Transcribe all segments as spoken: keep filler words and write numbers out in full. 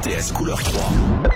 T S couleur trois.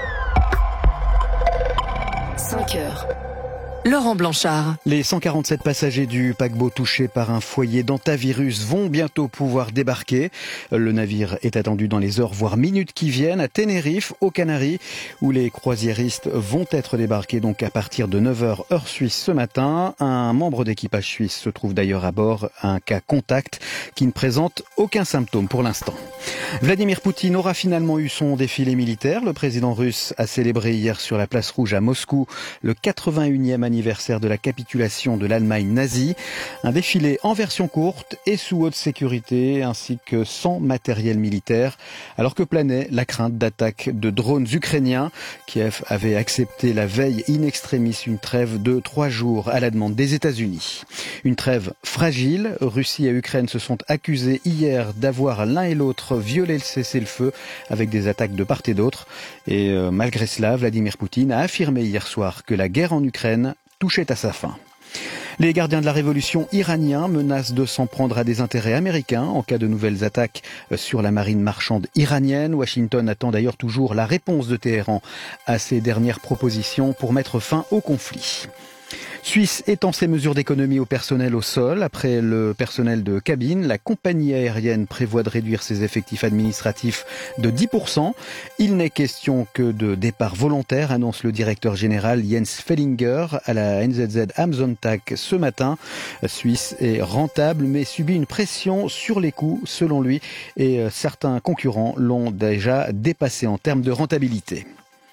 cinq heures. Laurent Blanchard. Les cent quarante-sept passagers du paquebot touchés par un foyer d'hantavirus vont bientôt pouvoir débarquer. Le navire est attendu dans les heures voire minutes qui viennent à Tenerife, aux Canaries, où les croisiéristes vont être débarqués donc à partir de neuf heures heure suisse ce matin. Un membre d'équipage suisse se trouve d'ailleurs à bord, un cas contact qui ne présente aucun symptôme pour l'instant. Vladimir Poutine aura finalement eu son défilé militaire. Le président russe a célébré hier sur la place rouge à Moscou le quatre-vingt-unième anniversaire de la capitulation de l'Allemagne nazie. Un défilé en version courte et sous haute sécurité, ainsi que sans matériel militaire, alors que planait la crainte d'attaques de drones ukrainiens. Kiev avait accepté la veille in extremis une trêve de trois jours à la demande des États-Unis. Une trêve fragile. Russie et Ukraine se sont accusés hier d'avoir l'un et l'autre violé le cessez-le-feu avec des attaques de part et d'autre. Et euh, malgré cela, Vladimir Poutine a affirmé hier soir que la guerre en Ukraine touchait à sa fin. Les gardiens de la révolution iraniens menacent de s'en prendre à des intérêts américains en cas de nouvelles attaques sur la marine marchande iranienne. Washington attend d'ailleurs toujours la réponse de Téhéran à ses dernières propositions pour mettre fin au conflit. Suisse étend ses mesures d'économie au personnel au sol. Après le personnel de cabine, la compagnie aérienne prévoit de réduire ses effectifs administratifs de dix pour cent. Il n'est question que de départ volontaire, annonce le directeur général Jens Fellinger à la N Z Z am Sonntag ce matin. Suisse est rentable mais subit une pression sur les coûts selon lui et certains concurrents l'ont déjà dépassé en termes de rentabilité.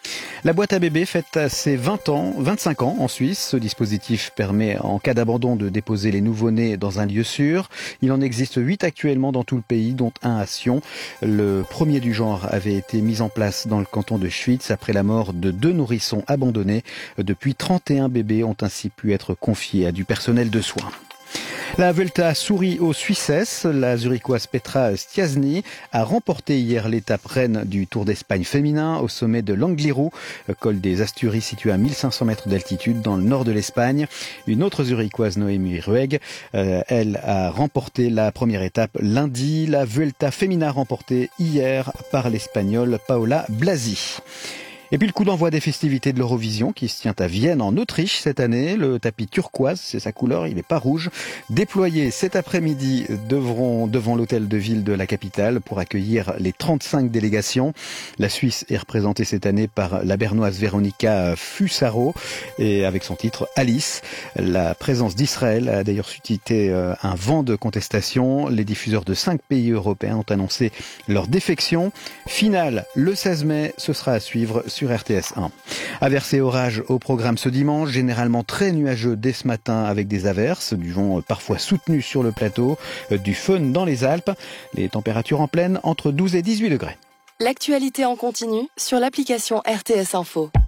La boîte à bébé fête ses vingt ans, vingt-cinq ans en Suisse. Ce dispositif permet en cas d'abandon de déposer les nouveau-nés dans un lieu sûr. Il en existe huit actuellement dans tout le pays, dont un à Sion. Le premier du genre avait été mis en place dans le canton de Schwyz après la mort de deux nourrissons abandonnés. Depuis, trente et un bébés ont ainsi pu être confiés à du personnel de soins. La Vuelta sourit aux Suissesses. La Zurichoise Petra Stiassny a remporté hier l'étape reine du Tour d'Espagne féminin au sommet de l'Angliru, col des Asturies situé à mille cinq cents mètres d'altitude dans le nord de l'Espagne. Une autre Zurichoise, Noémie Rueg, euh, elle a remporté la première étape lundi. La Vuelta féminin remportée hier par l'Espagnole Paola Blasi. Et puis le coup d'envoi des festivités de l'Eurovision qui se tient à Vienne en Autriche cette année. Le tapis turquoise, c'est sa couleur, il n'est pas rouge. Déployés cet après-midi devront, devant l'hôtel de ville de la capitale pour accueillir les trente-cinq délégations. La Suisse est représentée cette année par la bernoise Veronika Fusaro et avec son titre Alice. La présence d'Israël a d'ailleurs suscité un vent de contestation. Les diffuseurs de cinq pays européens ont annoncé leur défection. Finale le seize mai, ce sera à suivre sur sur R T S un. Averses et orages au programme ce dimanche, généralement très nuageux dès ce matin avec des averses, du vent parfois soutenu sur le plateau, du fun dans les Alpes. Les températures en pleine entre douze et dix-huit degrés. L'actualité en continu sur l'application R T S Info.